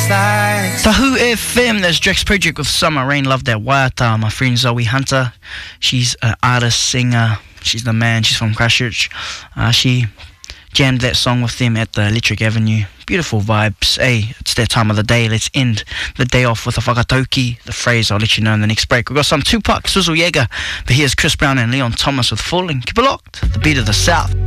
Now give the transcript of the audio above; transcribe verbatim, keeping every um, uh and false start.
sides. Tahu F M, that's Drex Project with Summer Rain. Love that waiata. My friend Zoe Hunter, she's an artist, singer. She's the man. She's from Christchurch. Uh, she jammed that song with them at the Electric Avenue. Beautiful vibes. Hey, it's that time of the day. Let's end the day off with a whakatauki. The phrase I'll let you know in the next break. We've got some Tupac, Swizzle Jaeger, but here's Chris Brown and Leon Thomas with Falling. Keep it locked. The beat of the South.